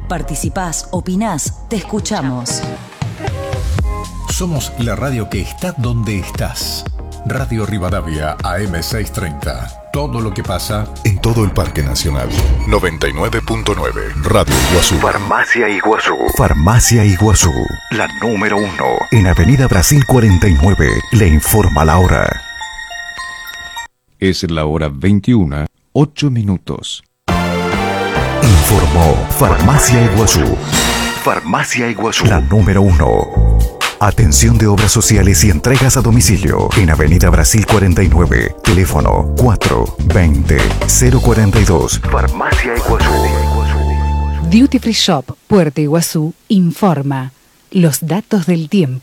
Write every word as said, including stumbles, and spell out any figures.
Participás, opinás, te escuchamos. Somos la radio que está donde estás. Radio Rivadavia A M seiscientos treinta. Todo lo que pasa en todo el Parque Nacional. noventa y nueve punto nueve. Radio Iguazú. Farmacia Iguazú. Farmacia Iguazú. La número uno. En Avenida Brasil cuarenta y nueve. Le informa la hora. Es la hora veintiuna, ocho minutos. Informó Farmacia Iguazú. Farmacia Iguazú. La número uno. Atención de obras sociales y entregas a domicilio en Avenida Brasil cuarenta y nueve. Teléfono cuatro veinte cero cuarenta y dos. Farmacia Iguazú. Duty Free Shop Puerto Iguazú informa los datos del tiempo.